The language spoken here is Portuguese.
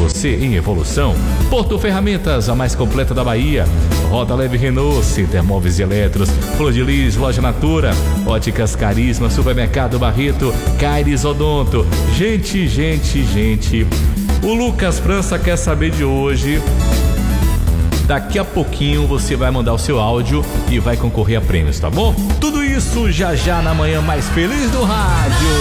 você em evolução. Porto Ferramentas, a mais completa da Bahia. Roda Leve Renault, Center Móveis e Eletros, Flor de Lis, Loja Natura, Óticas Carisma, Supermercado Barreto, Caires Odonto. Gente. O Lucas França quer saber de hoje. Daqui a pouquinho você vai mandar o seu áudio e vai concorrer a prêmios, tá bom? Tudo isso já na manhã mais feliz do rádio.